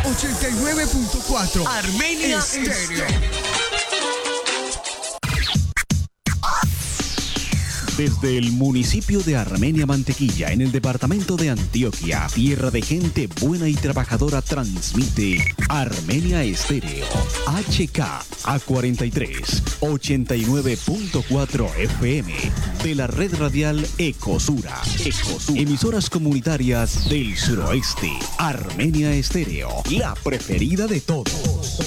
89.4 Armenia Estéreo. Desde el municipio de Armenia Mantequilla, en el departamento de Antioquia, tierra de gente buena y trabajadora, transmite Armenia Estéreo, HKA43, 89.4 FM, de la red radial Ecosura. Emisoras comunitarias del suroeste. Armenia Estéreo, la preferida de todos.